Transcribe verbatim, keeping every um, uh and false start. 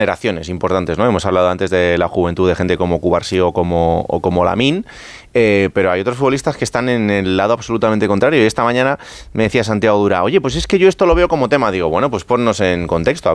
generaciones importantes, ¿no? Hemos hablado antes de la juventud de gente como Cubarsí o como, o como Lamine, eh, pero hay otros futbolistas que están en el lado absolutamente contrario. Y esta mañana me decía Santiago Dura, oye, pues es que yo esto lo veo como tema. Digo, bueno, pues ponnos en contexto.